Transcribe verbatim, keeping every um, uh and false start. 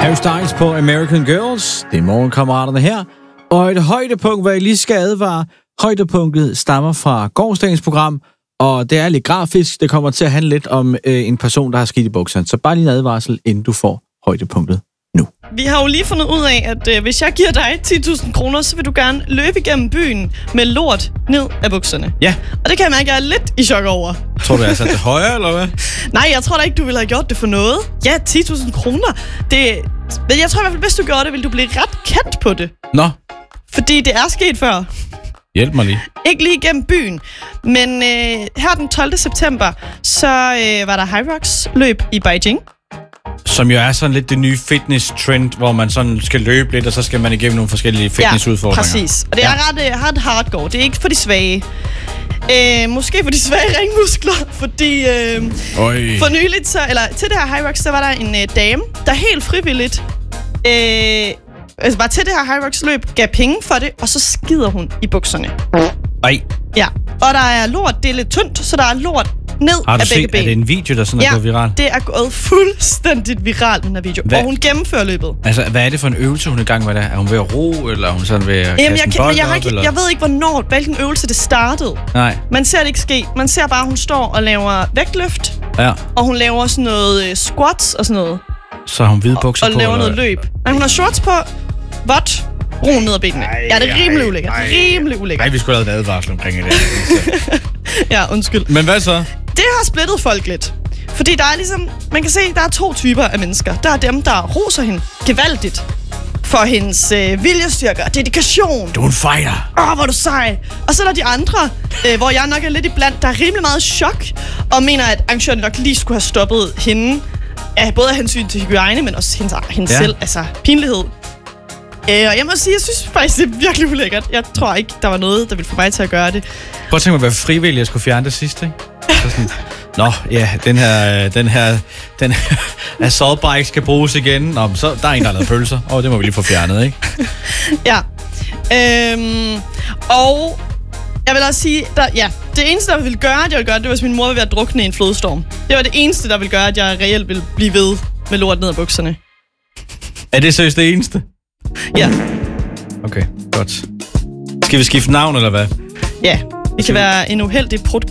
Harry Styles på American Girls. Det er morgenkammeraterne her. Og et højdepunkt, hvor jeg lige skal advare. Højdepunktet stammer fra gårsdagens program, og det er lidt grafisk. Det kommer til at handle lidt om øh, en person, der har skidt i bukserne. Så bare lige en advarsel, inden du får højdepunktet nu. Vi har jo lige fundet ud af, at øh, hvis jeg giver dig ti tusind kroner, så vil du gerne løbe igennem byen med lort ned af bukserne. Ja. Og det kan jeg mærke, jeg er lidt i chok over. Tror du, jeg har sat det højere, eller hvad? Nej, jeg tror da ikke, du ville have gjort det for noget. Ja, ti tusind kroner. Det... Men jeg tror i hvert fald, hvis du gjorde det, ville du blive ret kendt på det. Nå. Fordi det er sket før. Hjælp mig lige. Ikke lige igennem byen. Men øh, her den tolvte september, så øh, var der High Rocks løb i Beijing. Som jo er sådan lidt det nye fitness-trend, hvor man sådan skal løbe lidt, og så skal man igennem nogle forskellige fitnessudfordringer. Ja, præcis. Og det er ja. ret, ret hardcore. Det er ikke for de svage. Øh, måske for de svage ringmuskler, fordi øh, for nyligt, så, eller til det her High Rocks, så var der en øh, dame, der helt frivilligt, øh, altså bare til det her High Rocks løb, gav penge for det, og så skider hun i bukserne. Ej. Ja, og der er lort, det er lidt tyndt, så der er lort ned har du af begge set, ben. Er det en video, der sådan ja, er gået viral? det er gået fuldstændigt viralt, den her video. Hvad? Og hun gennemfører løbet. Altså, hvad er det for en øvelse, hun er i gang med der? Er hun ved at ro, eller er hun sådan ved at kaste Jamen, jeg, en kan, bold jeg, har op, ikke, eller? jeg ved ikke, hvornår, hvilken øvelse det startede. Nej. Man ser det ikke ske. Man ser bare, at hun står og laver vægtløft. Ja. Og hun laver sådan noget uh, squats og sådan noget. Så har hun hvide bukser og, på? Og laver eller? noget løb. Nej, hun har shorts på. Vådt. Ro ned ad benene. Ej, ja, det er rimelig ulækkert. Rimelig ulækkert. Nej, vi skulle have lavet en advarsel omkring det. Ja, undskyld. Men hvad så? Det har splittet folk lidt. Fordi der er ligesom... Man kan se, der er to typer af mennesker. Der er dem, der roser hende gevaldigt for hendes øh, viljestyrke og dedikation. Du er en fighter. Åh, hvor er du sej. Og så er der de andre, øh, hvor jeg nok er lidt iblandt, der er rimelig meget chok, og mener, at arrangøren nok lige skulle have stoppet hende. Ja, både af hensyn til hygiejne, men også hendes, hendes ja. selv. Altså, pinlighed. Øh, og jeg må sige, jeg synes faktisk, det er virkelig ulækkert. Jeg tror ikke, der var noget, der ville få mig til at gøre det. Prøv at tænke mig, hvad frivillig jeg skulle fjerne det sidste, ikke? Så sådan, nå, ja, den her, den her, den her assault bike skal bruges igen. Nå, så der er en, der har lavet pølser. Åh, oh, det må vi lige få fjernet, ikke? Ja. Øhm, og jeg vil også sige, der, ja, det eneste, der ville gøre, at jeg ville gøre, det var, hvis min mor ville være drukne i en flodstorm. Det var det eneste, der ville gøre, at jeg reelt ville blive ved med lort ned ad bukserne. Er det seriøst det eneste? Ja. Okay, godt. Skal vi skifte navn, eller hvad? Ja, det kan være en uheldig prut